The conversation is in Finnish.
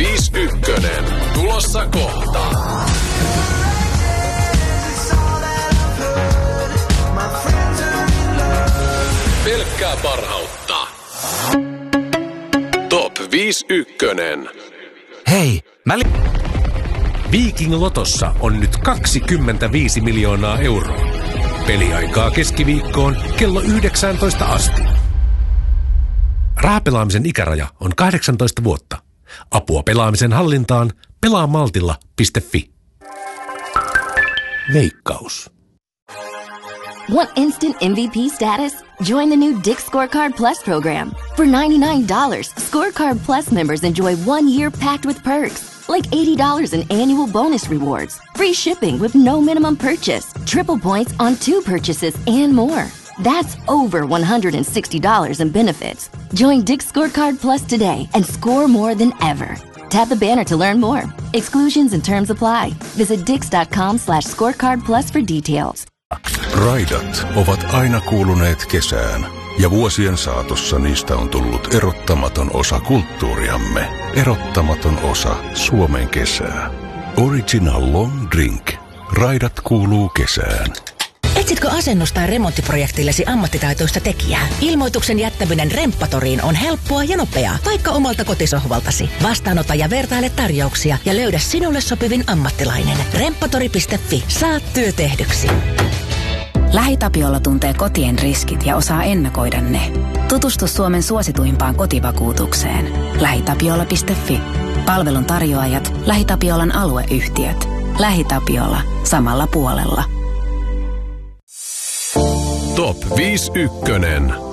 51. Tulossa kohta. Pelkkää parhautta. Top 51. Hei, Viking Lotossa on nyt 25 miljoonaa euroa. Peliaikaa keskiviikkoon kello 19 asti. Rahapelaamisen ikäraja on 18 vuotta. Apua pelaamisen hallintaan pelaamaltilla.fi. Veikkaus. Want instant MVP status? Join the new Dick's Scorecard Plus program. For $99, Scorecard Plus members enjoy 1 year packed with perks, like $80 in annual bonus rewards, free shipping with no minimum purchase, triple points on 2 purchases, and more. That's over $160 in benefits. Join Dick's Scorecard Plus today and score more than ever. Tap the banner to learn more. Exclusions and terms apply. Visit dix.com/scorecardplus for details. Raidat ovat aina kuuluneet kesään, ja vuosien saatossa niistä on tullut erottamaton osa kulttuuriamme. Erottamaton osa Suomen kesää. Original Long Drink. Raidat kuuluu kesään. Etsitkö asennus- tai remonttiprojektillesi ammattitaitoista tekijää? Ilmoituksen jättäminen Remppatoriin on helppoa ja nopeaa, vaikka omalta kotisohvaltasi. Vastaanota ja vertaile tarjouksia ja löydä sinulle sopivin ammattilainen. Remppatori.fi. Saat työ tehdyksi. LähiTapiola tuntee kotien riskit ja osaa ennakoida ne. Tutustu Suomen suosituimpaan kotivakuutukseen. LähiTapiola.fi. Palvelun tarjoajat, LähiTapiolan alueyhtiöt. LähiTapiola. Samalla puolella. Top 51.